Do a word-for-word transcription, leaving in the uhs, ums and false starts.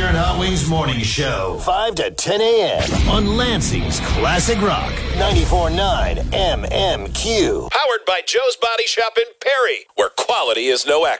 Jared Hot Wings Morning Show. five to ten a.m. on Lansing's Classic Rock. ninety-four point nine M M Q. Powered by Joe's Body Shop in Perry, where quality is no accident.